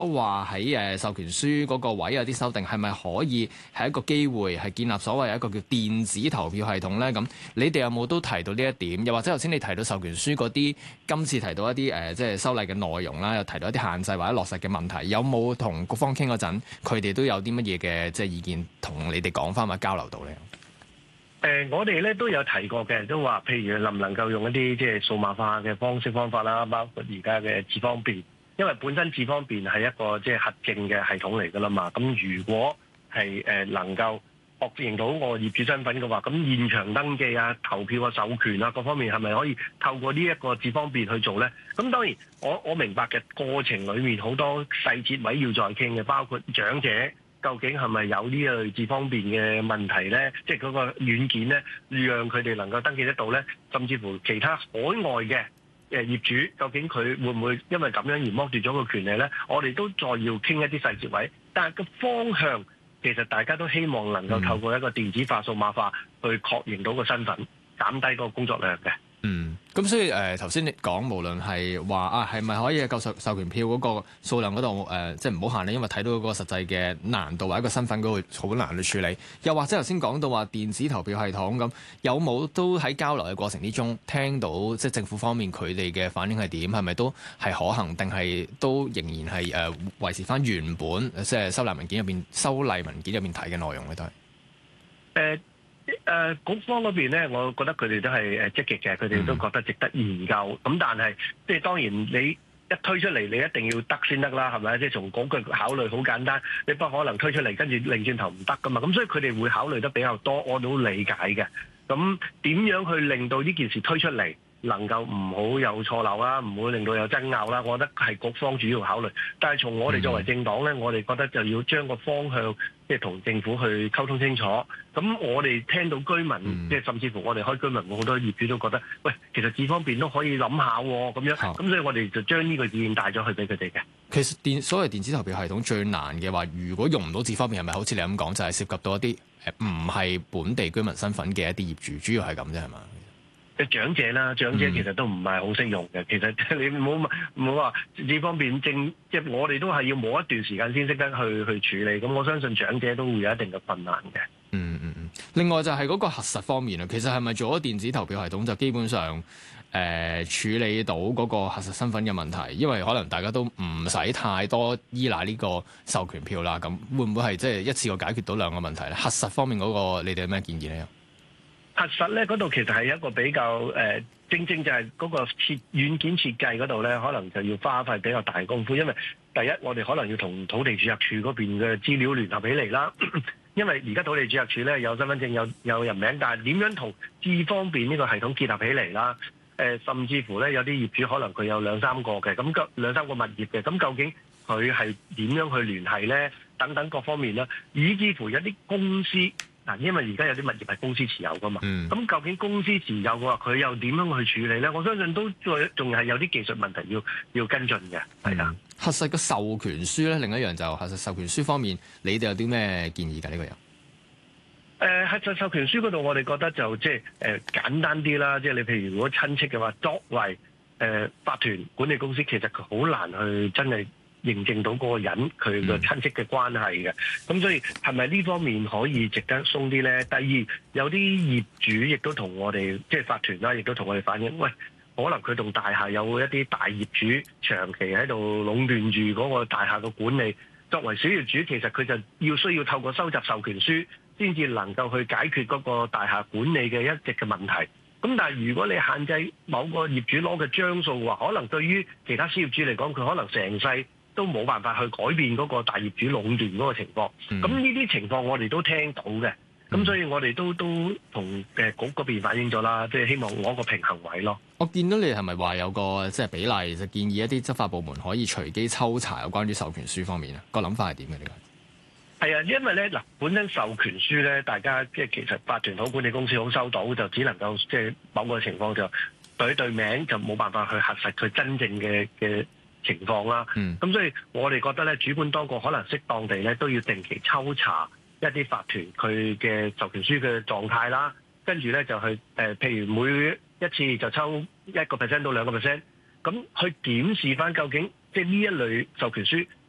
話喺授權書嗰個位有啲修訂，係咪可以係一個機會係建立所謂一個叫電子投票系統咧？咁你哋有冇都提到呢一點？又或者頭先你提到授權書嗰啲，今次提到一啲即係修例嘅內容啦，又提到一啲限制或者落實嘅問題，有冇同局方傾嗰陣，佢哋都有啲乜嘢嘅即係意見同你哋講翻或交流到咧？ 我哋咧都有提過嘅，都話譬如能唔能夠用一啲即係數碼化嘅方法啦，包括而家嘅智方便。因為本身智方便係一個即係核證嘅系統嚟㗎啦嘛，咁如果係能夠確認到我業主身份嘅話，咁現場登記啊、投票啊、授權啊各方面係咪可以透過呢一個智方便去做咧？咁當然我明白嘅過程裡面好多細節位要再傾嘅，包括長者究竟係咪有呢類智方便嘅問題咧？即係嗰個軟件咧，讓佢哋能夠登記得到咧，甚至乎其他海外嘅業主究竟佢會唔會因為咁樣而剝奪咗個權利呢？我哋都再要傾一啲細節位，但係個方向其實大家都希望能夠透過一個電子化、數碼化去確認到個身份，減低個工作量嘅。 咁所以頭先你講，無論係話係咪可以夠授權票嗰個數量嗰度即係唔好限咧，因為睇到嗰個實際嘅難度或者個身份嗰個好難去處理。又或者頭先講到話電子投票系統咁，有冇都喺交流嘅過程之中聽到即係政府方面佢哋嘅反應係點？係咪都係可行，定係都仍然係維持翻原本即係修例文件入邊睇嘅內容咧？都係局方嗰邊咧，我覺得佢哋都係積極嘅，佢哋都覺得值得研究。咁但係即係當然你一推出嚟，你一定要得先得啦，係咪？即係從嗰句考慮好簡單，你不可能推出嚟跟住擰轉頭唔得噶嘛。咁所以佢哋會考慮得比較多，我都理解嘅。咁點樣去令到呢件事推出嚟能夠唔好有錯漏啦，唔會令到有爭拗啦？我覺得係局方主要考慮。但係從我哋作為政黨咧，我哋覺得就要將個方向即係同政府去溝通清楚。咁我哋聽到居民，即係甚至乎我哋開居民會，好多業主都覺得，喂，其實智方便都可以諗下喎，咁樣。咁所以我哋就將呢個意見帶咗去俾佢哋嘅。 其實所謂電子投票系統最難嘅話，如果用唔到智方便，係咪好似你咁講，就係涉及到一啲唔係本地居民身份嘅一啲業主，主要係咁啫，係嘛？ 長者啦，長者其實都唔係好識用嘅。其實你唔好話智方便即係我哋都係要磨一段時間先識得去處理。咁我相信長者都會有一定嘅困難嘅。 另外就係嗰個核實方面啊，其實係咪做咗電子投票系統就基本上處理到嗰個核實身份嘅問題？因為可能大家都唔使太多依賴呢個授權票啦。咁會唔會係即係一次過解決到兩個問題咧？核實方面嗰個你哋有咩建議咧？ 核實咧嗰度其實係一個比較正正就係嗰個軟件設計嗰度咧，可能就要花費比較大功夫。因為第一，我哋可能要同土地註冊處嗰邊嘅資料聯合起嚟啦。因為而家土地註冊處咧有身份證有人名，但係點樣同智方便呢個系統結合起嚟啦？甚至乎咧有啲業主可能佢有兩三個嘅，咁兩三個物業嘅，咁究竟佢係點樣去聯繫咧？等等各方面啦，以至乎有啲公司。嗱，因為而家有啲物業係公司持有噶嘛，咁究竟公司持有嘅話，佢又點樣去處理咧？我相信都仲係有啲技術問題要跟進嘅，係啊。 核實個授權書咧，另一樣就核實授權書方面，你哋有啲咩建議㗎？呢個人核實授權書嗰度，我哋覺得就即係簡單啲啦。即係你譬如如果親戚嘅話，作為法團管理公司，其實佢好難去真係認證到嗰個人佢個親戚嘅關係嘅，咁所以係咪呢方面可以值得鬆啲咧？第二，有啲業主亦都同我哋即係法團啦，亦都同我哋反映，喂，可能佢同大廈有一啲大業主長期喺度壟斷住嗰個大廈嘅管理，作為小業主，其實佢就需要透過收集授權書，先至能夠去解決嗰個大廈管理嘅一直嘅問題。咁但係如果你限制某個業主攞嘅張數嘅話，可能對於其他小業主嚟講，佢可能成世都冇辦法去改變嗰個大業主壟斷嗰個情況。咁呢啲情況我哋都聽到嘅，咁所以我哋都同局嗰邊反映咗啦，即係希望攞個平衡位咯。 我見到你係咪話有個即係比例，就建議一啲執法部門可以隨機抽查有關於授權書方面啊？個諗法係點嘅呢個？ 係啊，因為咧嗱，本身授權書咧，大家即係其實法團好管理公司好收到，就只能夠即係某個情況就對名，就冇辦法去核實佢真正嘅情況啦。咁所以我哋覺得咧，主管當局可能適當地咧都要定期抽查一啲法團佢嘅授權書嘅狀態啦，跟住咧就去譬如每一次就抽1% 到2%，咁去檢視翻究竟即係呢一類授權書